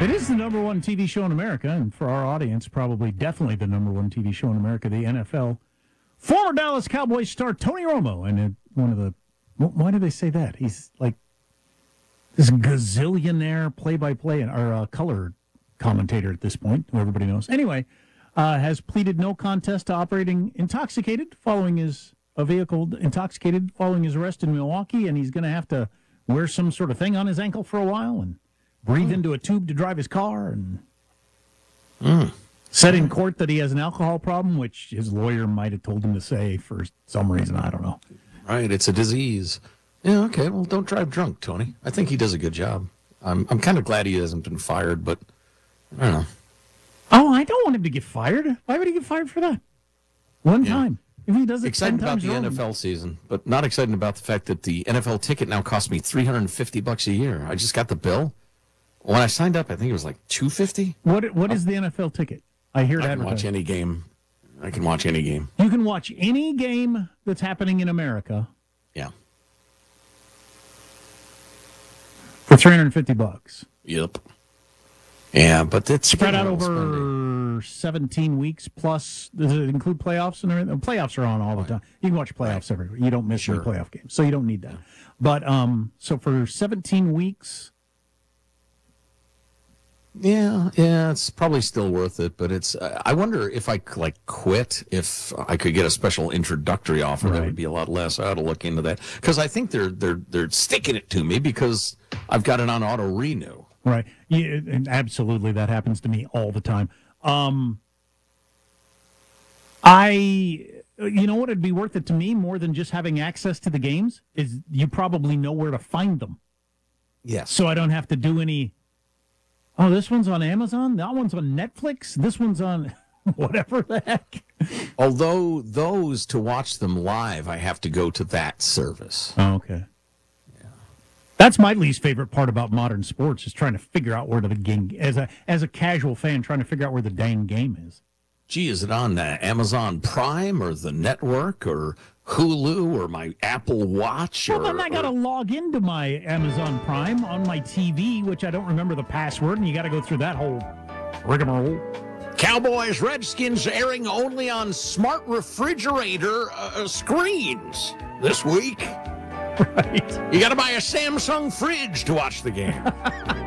It is the number one TV show in America, and for our audience, probably definitely the number one TV show in America, the NFL. Former Dallas Cowboys star Tony Romo, and one of the... Why do they say that? He's like this gazillionaire play-by-play or color commentator at this point, who everybody knows. Anyway, has pleaded no contest to operating intoxicated following his arrest in Milwaukee, and he's going to have to wear some sort of thing on his ankle for a while and breathe into a tube to drive his car and said in court that he has an alcohol problem, which his lawyer might have told him to say for some reason. I don't know. Right, it's a disease. Yeah, okay, well, don't drive drunk, Tony. I think he does a good job. I'm kind of glad he hasn't been fired, but I don't know. Oh, I don't want him to get fired. Why would he get fired for that? One time. If he does it excited 10 times about the NFL season, but not excited about the fact that the NFL ticket now costs me $350 a year. I just got the bill. When I signed up, I think it was like $250. What is the NFL ticket? I hear it I can watch any game. I can watch any game. You can watch any game that's happening in America. Yeah. For $350. Yep. Yeah, but it's spread out over 17 weeks plus. Does it include playoffs and everything? Playoffs are on all the time. You can watch playoffs everywhere. You don't miss any playoff games, so you don't need that. But so for 17 weeks. Yeah, it's probably still worth it, but it's. I wonder if I quit, if I could get a special introductory offer that would be a lot less. I ought to look into that because I think they're sticking it to me because I've got it on auto renew. Right. Yeah, and absolutely, that happens to me all the time. You know what? It'd be worth it to me more than just having access to the games is you probably know where to find them. Yes. So I don't have to do any. Oh, this one's on Amazon. That one's on Netflix. This one's on whatever the heck. Although those, to watch them live, I have to go to that service. Oh, okay. Yeah. That's my least favorite part about modern sports is trying to figure out where the game, as a casual fan, trying to figure out where the dang game is. Gee, is it on Amazon Prime or the network or Hulu or my Apple Watch? Well, then I got to log into my Amazon Prime on my TV, which I don't remember the password, and you got to go through that whole rigmarole. Cowboys, Redskins airing only on smart refrigerator screens this week. Right. You got to buy a Samsung fridge to watch the game.